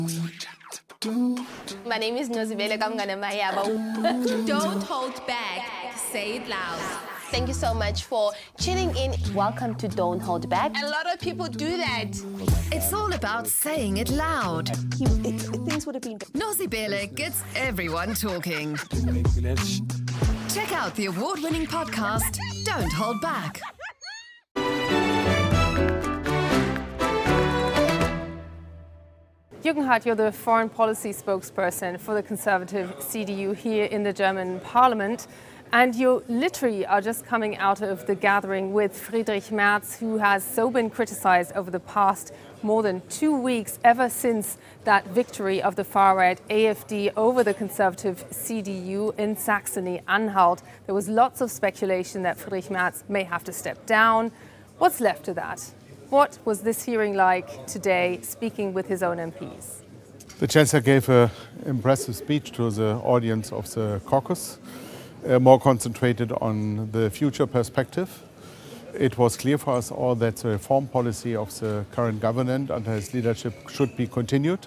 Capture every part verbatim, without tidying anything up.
My name is Nozibele Kamganamaya. Don't hold back. Say it loud. Thank you so much for tuning in. Welcome to Don't Hold Back. A lot of people do that. It's all about saying it loud. He, it, things would have been... Nozibele gets everyone talking. Check out the award-winning podcast, Don't Hold Back. Jürgen Hart, you're the foreign policy spokesperson for the Conservative C D U here in the German Parliament. And you literally are just coming out of the gathering with Friedrich Merz, who has so been criticized over the past more than two weeks, ever since that victory of the far-right A F D over the Conservative C D U in Saxony-Anhalt. There was lots of speculation that Friedrich Merz may have to step down. What's left of that? What was this hearing like today, speaking with his own M Ps? The Chancellor gave an impressive speech to the audience of the caucus, uh, more concentrated on the future perspective. It was clear for us all that the reform policy of the current government under his leadership should be continued.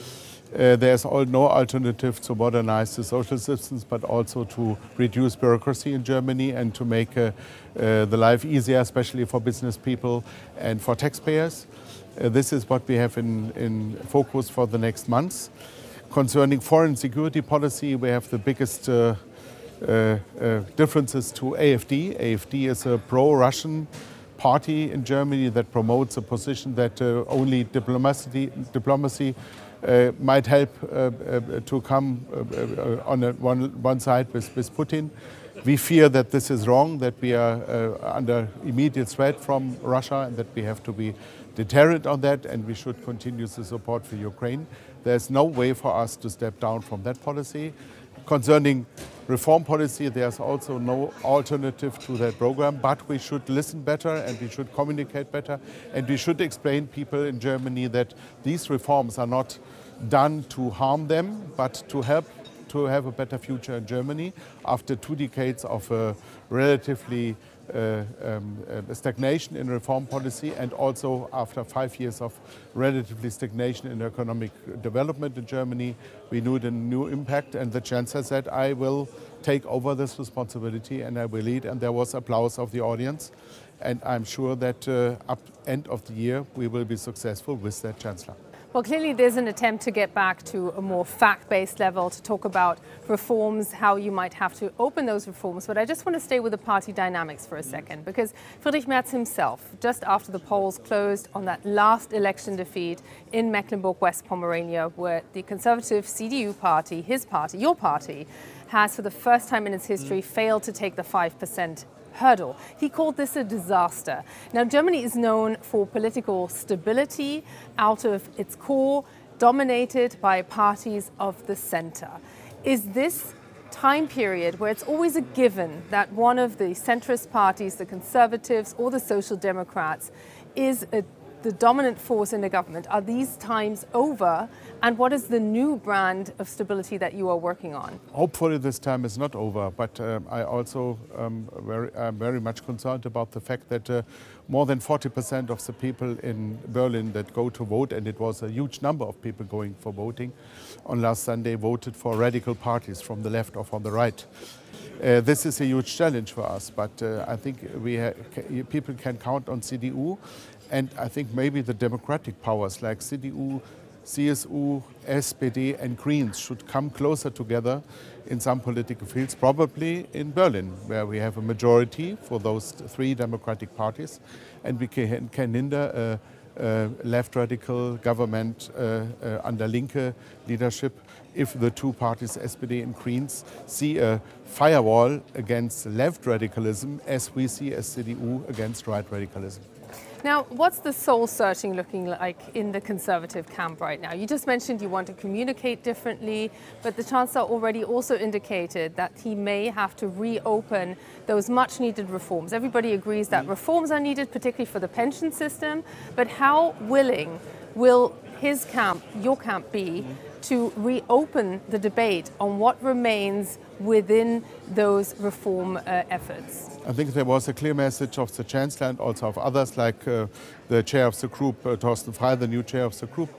Uh, there is all, no alternative to modernize the social systems, but also to reduce bureaucracy in Germany and to make uh, uh, the life easier, especially for business people and for taxpayers. Uh, this is what we have in, in focus for the next months. Concerning foreign security policy, we have the biggest uh, uh, uh, differences to A F D. A F D is a pro-Russian party in Germany that promotes a position that uh, only diplomacy, diplomacy Uh, might help uh, uh, to come uh, uh, on a, one, one side with, with Putin. We fear that this is wrong, that we are uh, under immediate threat from Russia and that we have to be deterrent on that, and we should continue the support for Ukraine. There's no way for us to step down from that policy. Concerning reform policy, there's also no alternative to that program, but we should listen better and we should communicate better, and we should explain people in Germany that these reforms are not done to harm them, but to help to have a better future in Germany after two decades of a relatively uh, um, uh, stagnation in reform policy, and also after five years of relatively stagnation in economic development in Germany. We need a new impact, and the Chancellor said, I will take over this responsibility and I will lead, and there was applause of the audience. And I'm sure that uh, up end of the year we will be successful with that Chancellor. Well, clearly there's an attempt to get back to a more fact-based level, to talk about reforms, how you might have to open those reforms. But I just want to stay with the party dynamics for a second, because Friedrich Merz himself, just after the polls closed on that last election defeat in Mecklenburg-West Pomerania, where the Conservative C D U party, his party, your party, has for the first time in its history failed to take the five percent hurdle. He called this a disaster. Now, Germany is known for political stability out of its core, dominated by parties of the center. Is this time period where it's always a given that one of the centrist parties, the Conservatives or the Social Democrats, is a the dominant force in the government? Are these times over? And what is the new brand of stability that you are working on? Hopefully this time is not over, but uh, I also um, very, I'm very much concerned about the fact that uh, more than forty percent of the people in Berlin that go to vote, and it was a huge number of people going for voting on last Sunday, voted for radical parties from the left or from the right. Uh, this is a huge challenge for us, but uh, I think we ha people can count on C D U. And I think maybe the democratic powers like C D U, C S U, S P D and Greens should come closer together in some political fields, probably in Berlin, where we have a majority for those three democratic parties, and we can, can hinder a, a left radical government uh, uh, under Linke leadership if the two parties, S P D and Greens, see a firewall against left radicalism as we see as C D U against right radicalism. Now, what's the soul searching looking like in the Conservative camp right now? You just mentioned you want to communicate differently, but the Chancellor already also indicated that he may have to reopen those much needed reforms. Everybody agrees that reforms are needed, particularly for the pension system, but how willing will his camp, your camp, be to reopen the debate on what remains within those reform uh, efforts? I think there was a clear message of the Chancellor and also of others, like uh, the chair of the group, uh, Thorsten Frey, the new chair of the group,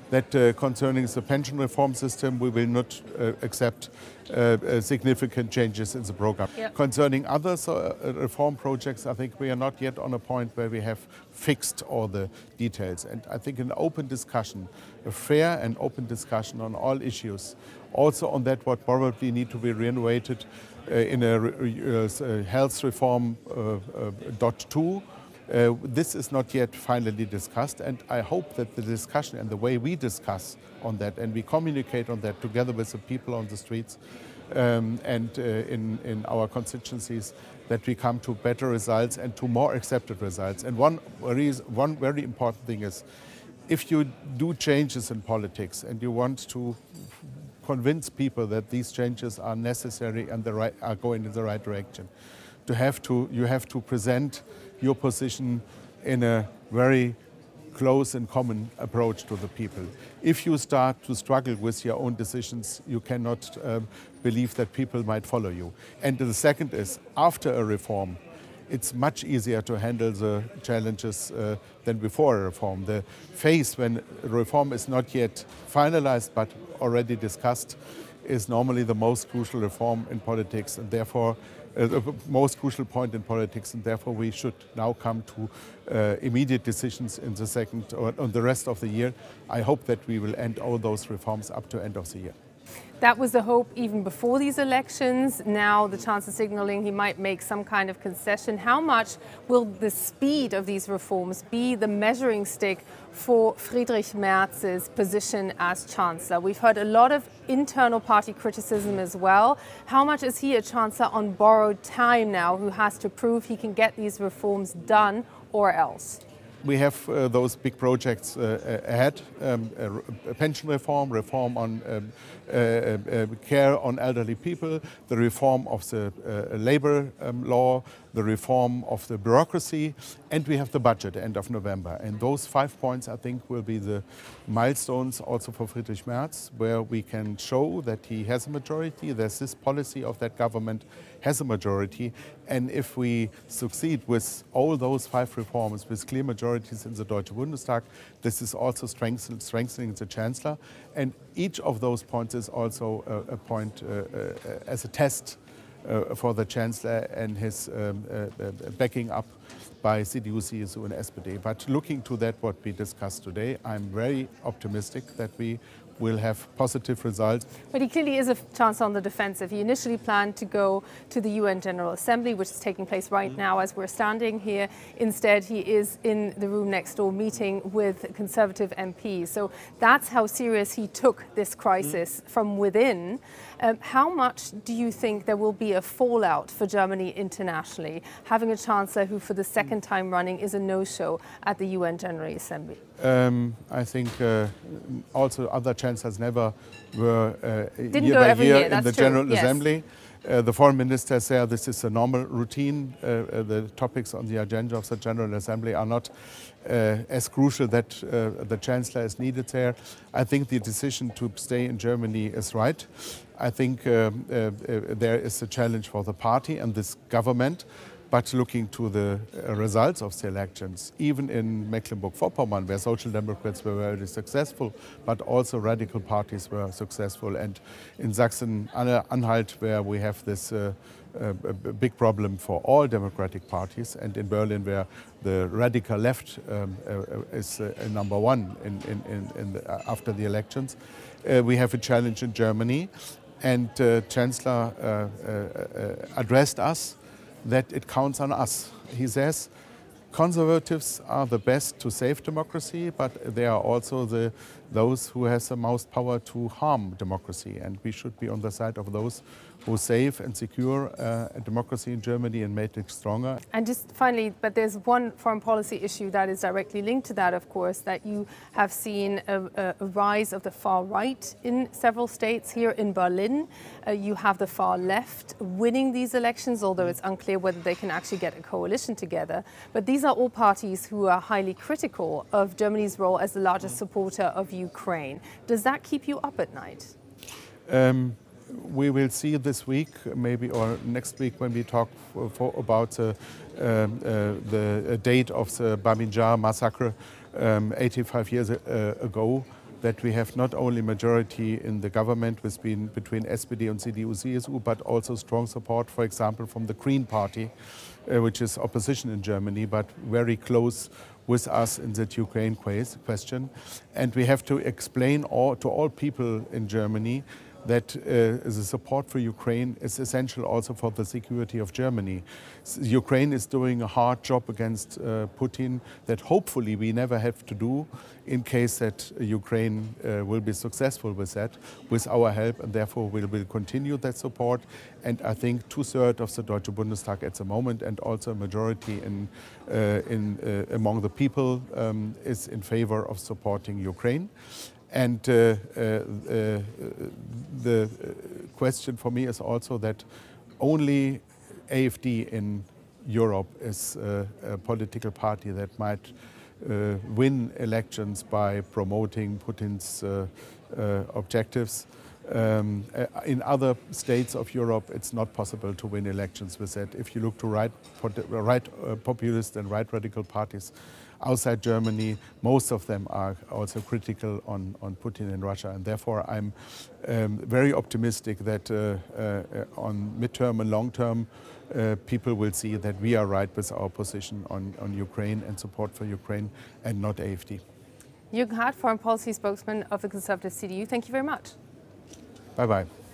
that uh, concerning the pension reform system, we will not uh, accept uh, uh, significant changes in the program. Yep. Concerning other uh, reform projects, I think we are not yet on a point where we have fixed all the details. And I think an open discussion, a fair and open discussion on all issues, also on that what probably need to be renovated uh, in a uh, health reform uh, uh, dot two. Uh, this is not yet finally discussed, and I hope that the discussion and the way we discuss on that and we communicate on that together with the people on the streets um, and uh, in, in our constituencies, that we come to better results and to more accepted results. And one, reason, one very important thing is, if you do changes in politics and you want to convince people that these changes are necessary and the right, are going in the right direction, to have to, you have to present your position in a very close and common approach to the people. If you start to struggle with your own decisions, you cannot um, believe that people might follow you. And the second is, after a reform, it's much easier to handle the challenges uh, than before a reform. The phase when a reform is not yet finalized but already discussed is normally the most crucial reform in politics, and therefore Uh, the most crucial point in politics, and therefore we should now come to uh, immediate decisions in the second or on the rest of the year. I hope that we will end all those reforms up to end of the year. That was the hope even before these elections. Now the Chancellor signaling he might make some kind of concession. How much will the speed of these reforms be the measuring stick for Friedrich Merz's position as Chancellor? We've heard a lot of internal party criticism as well. How much is he a Chancellor on borrowed time now, who has to prove he can get these reforms done, or else? We have uh, those big projects uh, ahead, um, a, a pension reform, reform on um, uh, uh, care on elderly people, the reform of the uh, labor um, law, the reform of the bureaucracy, and we have the budget end of November. And those five points, I think, will be the milestones also for Friedrich Merz, where we can show that he has a majority, there's this policy of that government has a majority, and if we succeed with all those five reforms with clear majorities in the Deutsche Bundestag, this is also strengthen, strengthening the Chancellor, and each of those points is also a, a point uh, uh, as a test uh, for the Chancellor and his um, uh, uh, backing up by C D U, C S U and S P D. But looking to that what we discussed today, I'm very optimistic that we will have positive results. But he clearly is a Chancellor on the defensive. He initially planned to go to the U N General Assembly, which is taking place right mm. now as we're standing here. Instead, he is in the room next door meeting with Conservative M Ps. So that's how serious he took this crisis mm. from within. Um, how much do you think there will be a fallout for Germany internationally, having a Chancellor who for the second time running is a no-show at the U N General Assembly? Um, I think uh, also other chancellors never were uh, Didn't year go by every year, year, in the true. General Yes. Assembly. Uh, the foreign ministers say this is a normal routine. Uh, uh, the topics on the agenda of the General Assembly are not uh, as crucial that uh, the Chancellor is needed there. I think the decision to stay in Germany is right. I think um, uh, uh, there is a challenge for the party and this government. But looking to the uh, results of the elections, even in Mecklenburg-Vorpommern, where Social Democrats were very successful, but also radical parties were successful, and in Sachsen-Anhalt, where we have this uh, uh, a big problem for all democratic parties, and in Berlin, where the radical left um, uh, is uh, number one in, in, in, in the, uh, after the elections, uh, we have a challenge in Germany, and uh, Chancellor uh, uh, uh, addressed us that it counts on us. He says conservatives are the best to save democracy, but they are also the, those who have the most power to harm democracy. And we should be on the side of those who save and secure uh, democracy in Germany and make it stronger. And just finally, but there's one foreign policy issue that is directly linked to that, of course, that you have seen a, a rise of the far right in several states. Here in Berlin, uh, you have the far left winning these elections, although it's unclear whether they can actually get a coalition together. But these are all parties who are highly critical of Germany's role as the largest supporter of Ukraine. Does that keep you up at night? Um, We will see this week, maybe, or next week, when we talk for, for about uh, um, uh, the date of the Bamyan Jar massacre um, eighty-five years uh, ago, that we have not only majority in the government between, between S P D and C D U C S U, but also strong support, for example, from the Green Party, uh, which is opposition in Germany, but very close with us in the Ukraine question. And we have to explain all, to all people in Germany that uh, the support for Ukraine is essential also for the security of Germany. S Ukraine is doing a hard job against uh, Putin that hopefully we never have to do in case that Ukraine uh, will be successful with that, with our help, and therefore we will continue that support. And I think two-thirds of the Deutsche Bundestag at the moment, and also a majority in, uh, in, uh, among the people um, is in favor of supporting Ukraine. And uh, uh, uh, the question for me is also that only A F D in Europe is uh, a political party that might uh, win elections by promoting Putin's uh, uh, objectives. Um, uh, in other states of Europe, it's not possible to win elections with that. If you look to right, right uh, populist and right radical parties outside Germany, most of them are also critical on, on Putin and Russia. And therefore, I'm um, very optimistic that uh, uh, on midterm and long term, uh, people will see that we are right with our position on, on Ukraine and support for Ukraine, and not A F D. Jürgen Hart, Foreign Policy Spokesman of the Conservative C D U, thank you very much. Bye-bye.